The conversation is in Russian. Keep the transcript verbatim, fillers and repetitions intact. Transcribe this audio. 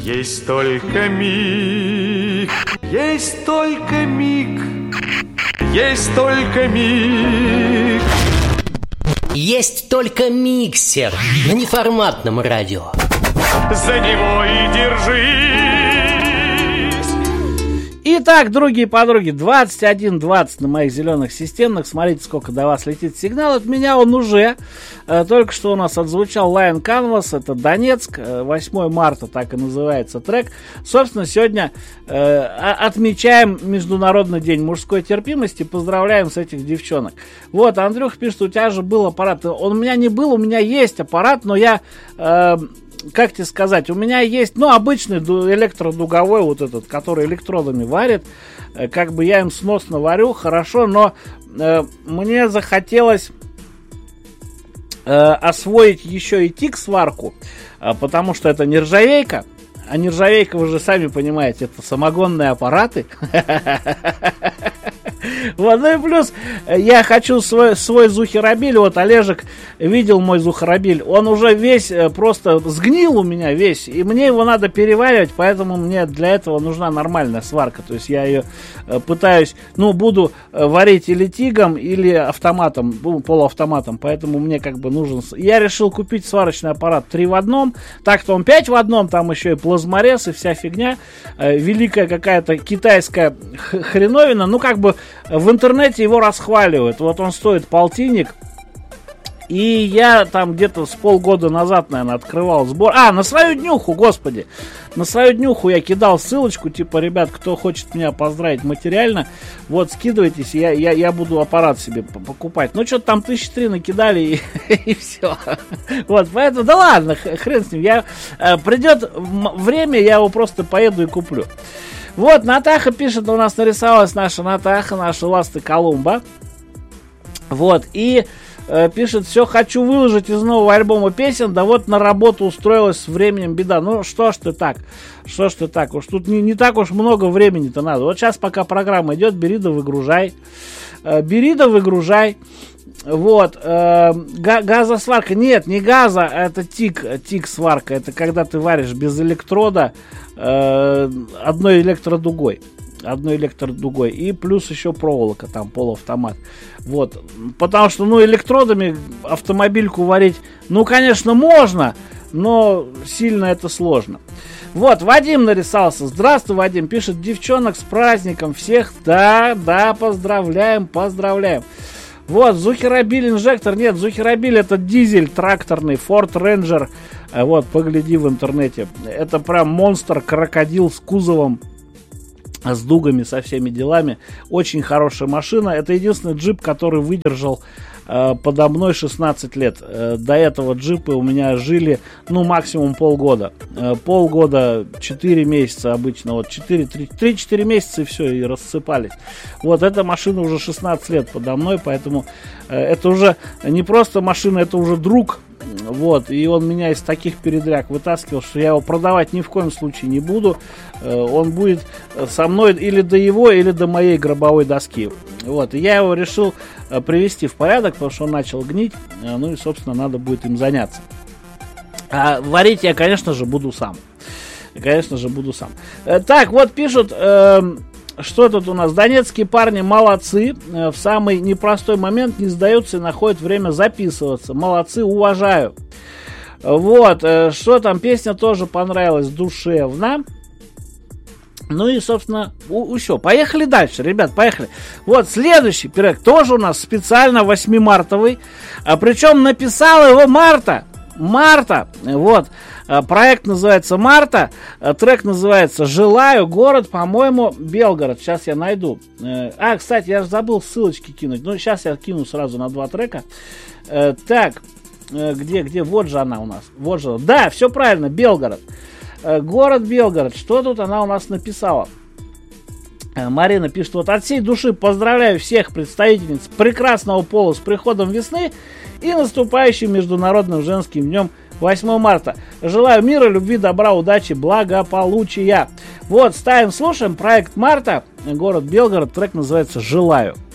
Есть только миг, есть только миг, есть только миг. Есть только миксер на неформатном радио. За него и держись. Итак, другие подруги, двадцать один двадцать на моих зеленых системных. Смотрите, сколько до вас летит сигнал. От меня он уже. Э, только что у нас отзвучал Lion Canvas. Это Донецк. Э, восьмое марта, так и называется трек. Собственно, сегодня э, отмечаем Международный день мужской терпимости. Поздравляем с этих девчонок. Вот, Андрюха пишет, у тебя же был аппарат. Он у меня не был, у меня есть аппарат, но я... Э, как тебе сказать, у меня есть, ну, обычный электродуговой вот этот, который электродами варит, как бы я им сносно варю, хорошо, но э, мне захотелось э, освоить еще и тик-сварку, э, потому что это нержавейка, а нержавейка, вы же сами понимаете, это самогонные аппараты. Вот, ну и плюс я хочу свой, свой Зухерабиль, вот Олежек видел мой Зухерабиль, он уже весь просто сгнил у меня весь, и мне его надо переваривать, поэтому мне для этого нужна нормальная сварка, то есть я ее пытаюсь, ну, буду варить или тигом, или автоматом, полуавтоматом, поэтому мне как бы нужен, я решил купить сварочный аппарат три в одном, так-то он пять в одном, там еще и плазморез и вся фигня, великая какая-то китайская хреновина, ну, как бы в интернете его расхваливают. Вот он стоит полтинник. И я там где-то с полгода назад, наверное, открывал сбор. А, на свою днюху, господи. На свою днюху я кидал ссылочку. Типа, ребят, кто хочет меня поздравить материально, вот, скидывайтесь, я, я, я буду аппарат себе покупать. Ну, что-то там тысячи три накидали, и, и все. Вот, поэтому, да ладно, хрен с ним. Я, придет время, я его просто поеду и куплю. Вот, Натаха пишет, у нас нарисовалась наша Натаха, наша Ласты Колумба. Вот, и э, пишет, все, хочу выложить из нового альбома песен, да вот на работу устроилась, с временем беда. Ну, что ж ты так, что ж ты так, уж тут не, не так уж много времени-то надо. Вот сейчас, пока программа идет, бери да выгружай, э, бери да выгружай. Вот, э, газосварка, нет, не газа, это тик, тик-сварка, это когда ты варишь без электрода э, одной электродугой, одной электродугой, и плюс еще проволока, там, полуавтомат, вот, потому что, ну, электродами автомобильку варить, ну, конечно, можно, но сильно это сложно. Вот, Вадим нарисовался. Здравствуй, Вадим. Пишет, девчонок с праздником всех. Да, да, поздравляем, поздравляем. Вот, Зухерабиль инжектор. Нет, Зухерабиль это дизель тракторный, Ford Ranger. Вот, погляди в интернете. Это прям монстр, крокодил с кузовом, с дугами, со всеми делами. Очень хорошая машина. Это единственный джип, который выдержал э, подо мной шестнадцать лет. Э, до этого джипы у меня жили, ну, максимум полгода. Э, полгода, четыре месяца обычно. Вот три-четыре месяца и все, и рассыпались. Вот, эта машина уже шестнадцать лет подо мной, поэтому э, это уже не просто машина, это уже друг. Вот, и он меня из таких передряг вытаскивал, что я его продавать ни в коем случае не буду. Он будет со мной или до его, или до моей гробовой доски. Вот, и я его решил привести в порядок, потому что он начал гнить. Ну и, собственно, надо будет им заняться. А варить я, конечно же, буду сам. Конечно же, буду сам. Так, вот пишут... Что тут у нас? Донецкие парни молодцы. В самый непростой момент не сдаются и находят время записываться. Молодцы, уважаю. Вот, что там, песня тоже понравилась, душевно. Ну и, собственно, все. Поехали дальше, ребят, поехали. Вот, следующий проект тоже у нас специально восьмимартовый. А причем написал его Марта. Марта, вот, проект называется Марта, трек называется «Желаю», город, по-моему, Белгород, сейчас я найду. А, кстати, я же забыл ссылочки кинуть, ну, сейчас я кину сразу на два трека. Так, где, где, вот же она у нас, вот же, да, все правильно, Белгород, город Белгород, что тут она у нас написала? Марина пишет, вот от всей души поздравляю всех представительниц прекрасного пола с приходом весны и наступающим Международным женским днем восьмого марта. Желаю мира, любви, добра, удачи, благополучия. Вот, ставим, слушаем проект Марта, город Белгород, трек называется «Желаю».